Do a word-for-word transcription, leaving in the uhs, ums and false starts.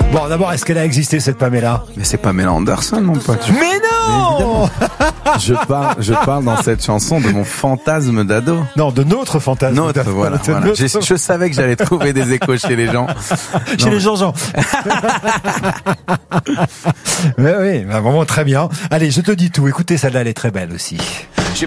Bon, d'abord, est-ce qu'elle a existé, cette Pamela? Mais c'est Pamela Anderson, mon pote. Mais non! Mais je parle, je parle dans cette chanson de mon fantasme d'ado. Non, de notre fantasme. Notre, voilà. De voilà. notre... Je, je savais que j'allais trouver des échos chez les gens. Chez Non, les Jean-Jean. Mais oui, bah, vraiment très bien. Allez, je te dis tout. Écoutez, celle-là, elle est très belle aussi. J'ai